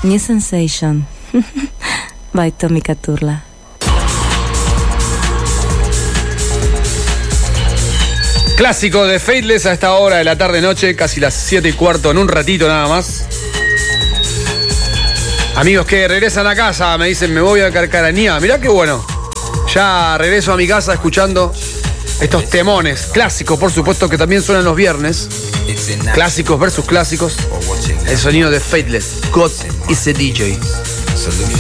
New Sensation by Tommy Caturla. Clásico de Faithless a esta hora de la tarde-noche, casi las 7:15, en un ratito nada más. Amigos que regresan a casa, me dicen, me voy a Carcaranía. Mirá qué bueno. Ya regreso a mi casa escuchando estos temones. Clásicos, por supuesto, que también suenan los viernes. Clásicos versus clásicos. El sonido de Faithless. God is a DJ.